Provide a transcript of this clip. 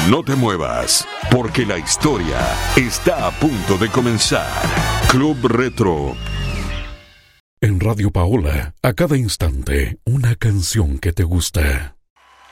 No te muevas, porque la historia está a punto de comenzar. Club Retro. En Radio Paola, a cada instante, una canción que te gusta.